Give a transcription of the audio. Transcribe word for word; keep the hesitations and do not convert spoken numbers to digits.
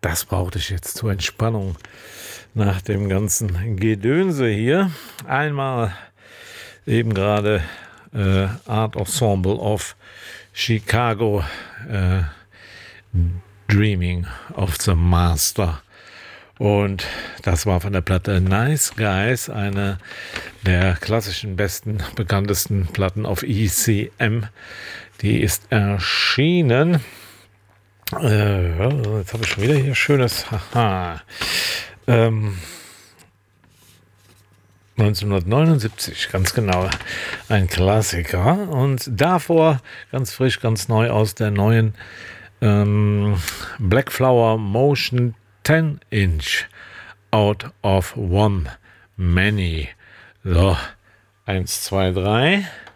das brauchte ich jetzt zur Entspannung nach dem ganzen Gedönse hier. Einmal eben gerade äh, Art Ensemble of Chicago, äh, Dreaming of the Master. Und das war von der Platte Nice Guys, eine der klassischen, besten, bekanntesten Platten auf E C M. Die ist erschienen. Äh, jetzt habe ich schon wieder hier schönes, haha, ähm, neunzehnhundertneunundsiebzig, ganz genau, ein Klassiker. Und davor ganz frisch, ganz neu aus der neuen ähm, Black Flower Motion ten inch Out of One Many. So, eins, zwei, drei.